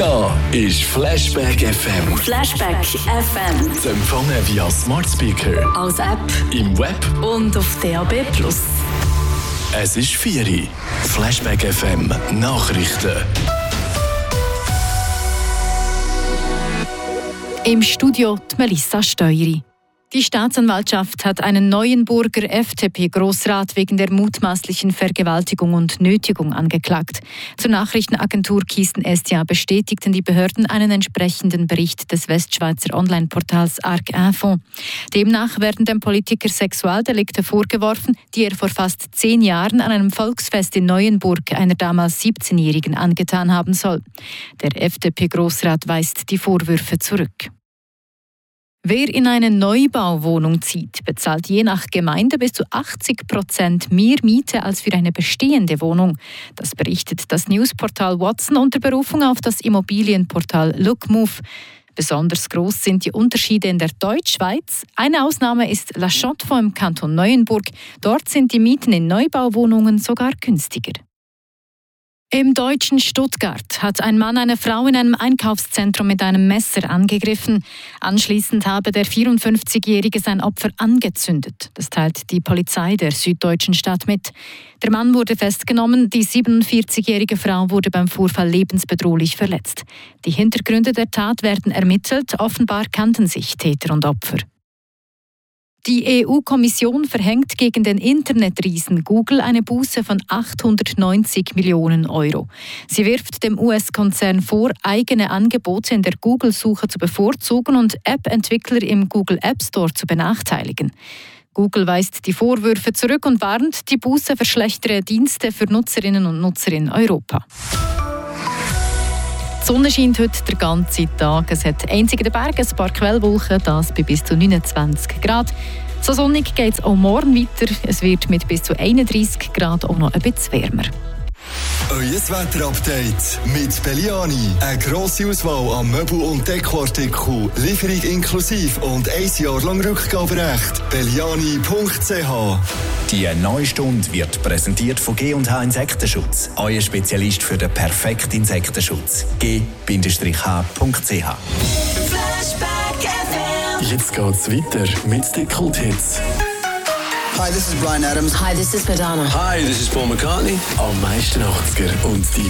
Da ist Flashback FM. Flashback FM. Zu empfangen via Smart Speaker, Als App im Web. und auf DAB+. Es ist 4 Uhr. Flashback FM Nachrichten. Im Studio die Melissa Steueri. Die Staatsanwaltschaft hat einen Neuenburger FDP-Grossrat wegen der mutmaßlichen Vergewaltigung und Nötigung angeklagt. Zur Nachrichtenagentur Kisten-Estia bestätigten die Behörden einen entsprechenden Bericht des Westschweizer Online-Portals Arc-Info. Demnach werden dem Politiker Sexualdelikte vorgeworfen, die er vor fast 10 Jahren an einem Volksfest in Neuenburg einer damals 17-Jährigen angetan haben soll. Der FDP-Grossrat weist die Vorwürfe zurück. Wer in eine Neubauwohnung zieht, bezahlt je nach Gemeinde bis zu 80% mehr Miete als für eine bestehende Wohnung. Das berichtet das Newsportal Watson unter Berufung auf das Immobilienportal Lookmove. Besonders groß sind die Unterschiede in der Deutschschweiz. Eine Ausnahme ist La Chaux-de-Fonds im Kanton Neuenburg. Dort sind die Mieten in Neubauwohnungen sogar günstiger. Im deutschen Stuttgart hat ein Mann eine Frau in einem Einkaufszentrum mit einem Messer angegriffen. Anschließend habe der 54-Jährige sein Opfer angezündet. Das teilt die Polizei der süddeutschen Stadt mit. Der Mann wurde festgenommen, die 47-jährige Frau wurde beim Vorfall lebensbedrohlich verletzt. Die Hintergründe der Tat werden ermittelt, offenbar kannten sich Täter und Opfer. Die EU-Kommission verhängt gegen den Internetriesen Google eine Buße von 890 Millionen Euro. Sie wirft dem US-Konzern vor, eigene Angebote in der Google-Suche zu bevorzugen und App-Entwickler im Google App Store zu benachteiligen. Google weist die Vorwürfe zurück und warnt, die Buße verschlechtere Dienste für Nutzerinnen und Nutzer in Europa. Die Sonne scheint heute den ganzen Tag. Es hat einzig in den Bergen ein paar Quellwolken, das bei bis zu 29 Grad. So sonnig geht es auch morgen weiter. Es wird mit bis zu 31 Grad auch noch ein bisschen wärmer. Euer Wetterupdate mit Belliani. Eine grosse Auswahl an Möbel- und Dekoartikeln, Lieferung inklusive und 1 Jahr lang Rückgaberecht. Belliani.ch. Die neue Stunde wird präsentiert von G&H Insektenschutz. Euer Spezialist für den perfekten Insektenschutz. g-h.ch. Jetzt geht's weiter mit den Kulthits. Hi, this is Bryan Adams. Hi, this is Madonna. Hi, this is Paul McCartney. Am meisten 80er und die